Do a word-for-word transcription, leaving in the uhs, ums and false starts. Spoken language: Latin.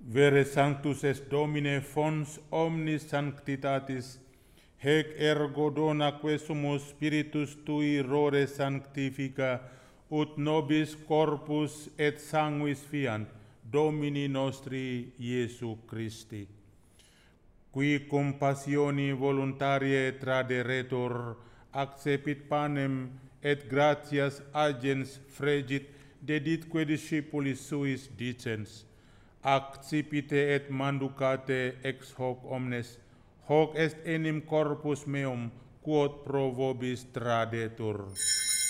Vere sanctus est Domine fons omnis sanctitatis, hec ergo donaque sumus spiritus tui rore sanctifica, ut nobis corpus et sanguis fiant Domini nostri Iesu Christi, qui cum passioni voluntariae traderetur, accepit panem et gratias agens fregit deditque discipulis suis dicens, accipite et manducate ex hoc omnes, hoc est enim corpus meum, quod pro vobis tradetur.